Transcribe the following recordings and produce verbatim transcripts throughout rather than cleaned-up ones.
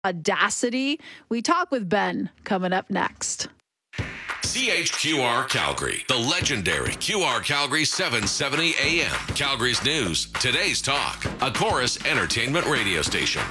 audacity? We talk with Ben coming up next. C H Q R Calgary, the legendary Q R Calgary seven seventy A M. Calgary's news, today's talk, a Chorus Entertainment radio station.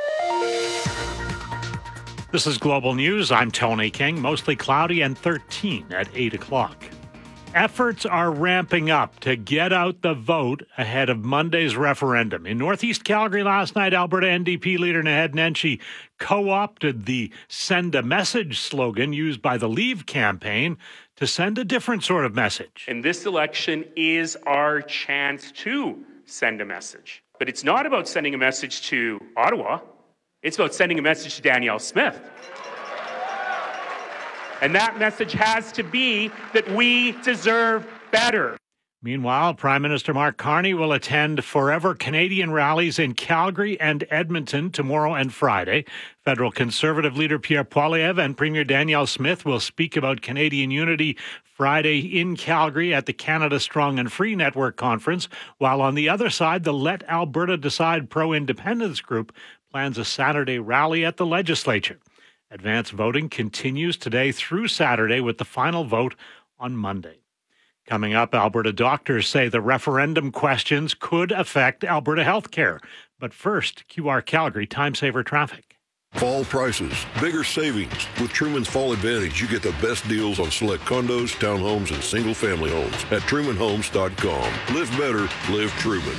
This is Global News. I'm Tony King. Mostly cloudy and thirteen at eight o'clock. Efforts are ramping up to get out the vote ahead of Monday's referendum. In Northeast Calgary last night, Alberta N D P leader Naheed Nenshi co-opted the Send a Message slogan used by the Leave campaign to send a different sort of message. And this election is our chance to send a message. But it's not about sending a message to Ottawa. It's about sending a message to Danielle Smith. And that message has to be that we deserve better. Meanwhile, Prime Minister Mark Carney will attend Forever Canadian rallies in Calgary and Edmonton tomorrow and Friday. Federal Conservative leader Pierre Poilievre and Premier Danielle Smith will speak about Canadian unity Friday in Calgary at the Canada Strong and Free Network Conference, while on the other side, the Let Alberta Decide pro-independence group plans a Saturday rally at the legislature. Advance voting continues today through Saturday with the final vote on Monday. Coming up, Alberta doctors say the referendum questions could affect Alberta healthcare. But first, Q R Calgary Time Saver traffic. Fall prices, bigger savings. With Truman's Fall Advantage, you get the best deals on select condos, townhomes, and single-family homes at truman homes dot com. Live better, live Truman.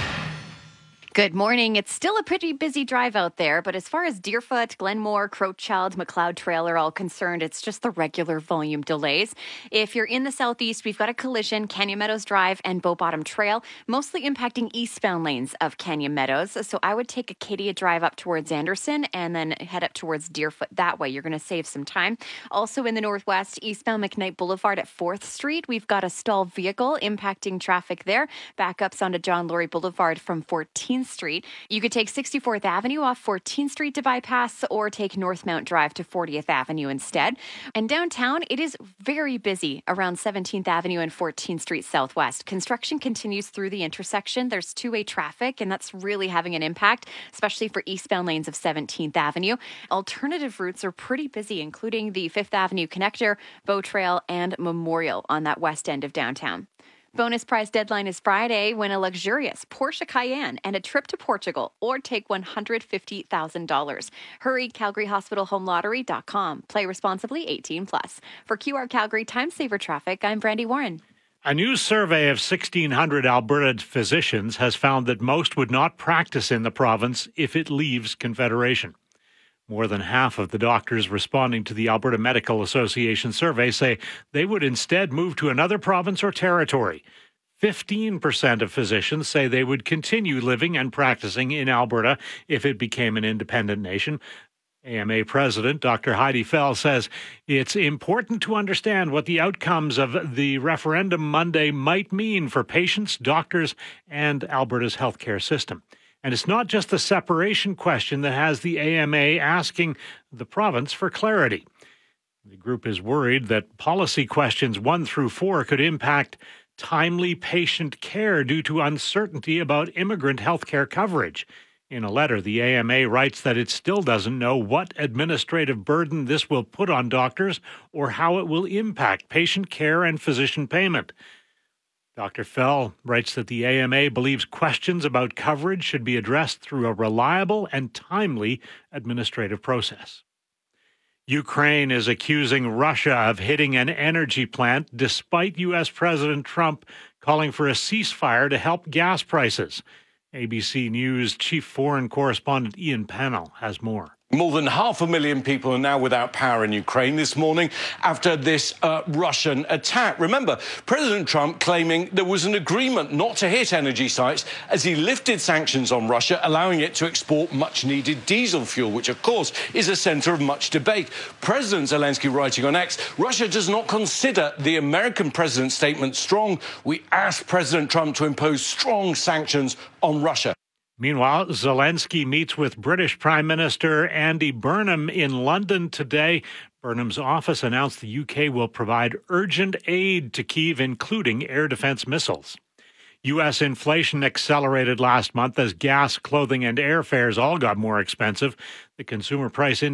Good morning. It's still a pretty busy drive out there, but as far as Deerfoot, Glenmore, Crowchild, McLeod Trail are all concerned, it's just the regular volume delays. If you're in the southeast, we've got a collision, Canyon Meadows Drive and Bow Bottom Trail, mostly impacting eastbound lanes of Canyon Meadows. So I would take Acadia Drive up towards Anderson and then head up towards Deerfoot. That way, you're going to save some time. Also in the northwest, eastbound McKnight Boulevard at fourth Street, we've got a stalled vehicle impacting traffic there. Backups onto John Laurie Boulevard from fourteenth Street. You could take sixty-fourth Avenue off fourteenth Street to bypass or take Northmount Drive to fortieth Avenue instead. And downtown, it is very busy around seventeenth Avenue and fourteenth Street Southwest. Construction continues through the intersection. There's two-way traffic, and that's really having an impact, especially for eastbound lanes of seventeenth Avenue. Alternative routes are pretty busy, including the fifth Avenue Connector, Bow Trail, and Memorial on that west end of downtown. Bonus prize deadline is Friday. Win a luxurious Porsche Cayenne and a trip to Portugal or take one hundred fifty thousand dollars. Hurry, Calgary Hospital Home Lottery dot com. Play responsibly, eighteen plus. For Q R Calgary Time Saver Traffic, I'm Brandy Warren. A new survey of sixteen hundred Alberta physicians has found that most would not practice in the province if it leaves Confederation. More than half of the doctors responding to the Alberta Medical Association survey say they would instead move to another province or territory. fifteen percent of physicians say they would continue living and practicing in Alberta if it became an independent nation. A M A President Doctor Heidi Fell says it's important to understand what the outcomes of the referendum Monday might mean for patients, doctors, and Alberta's healthcare system. And it's not just the separation question that has the A M A asking the province for clarity. The group is worried that policy questions one through four could impact timely patient care due to uncertainty about immigrant health care coverage. In a letter, the A M A writes that it still doesn't know what administrative burden this will put on doctors or how it will impact patient care and physician payment. Doctor Fell writes that the A M A believes questions about coverage should be addressed through a reliable and timely administrative process. Ukraine is accusing Russia of hitting an energy plant despite U S President Trump calling for a ceasefire to help gas prices. A B C News chief foreign correspondent Ian Pennell has more. More than half a million people are now without power in Ukraine this morning after this uh, Russian attack. Remember, President Trump claiming there was an agreement not to hit energy sites as he lifted sanctions on Russia, allowing it to export much-needed diesel fuel, which, of course, is a centre of much debate. President Zelensky writing on X, Russia does not consider the American president's statement strong. We ask President Trump to impose strong sanctions on Russia. Meanwhile, Zelensky meets with British Prime Minister Andy Burnham in London today. Burnham's office announced the U K will provide urgent aid to Kyiv, including air defense missiles. U S inflation accelerated last month as gas, clothing, and airfares all got more expensive. The consumer price index